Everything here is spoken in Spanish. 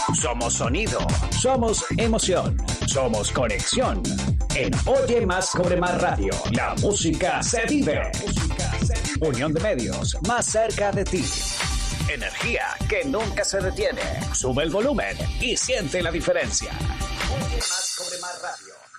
Somos sonido, somos emoción, somos conexión. En Oye Más Cobre Más Radio, la música se vive. Unión de medios, más cerca de ti. Energía que nunca se detiene. Sube el volumen y siente la diferencia. Oye Más Cobre Más Radio.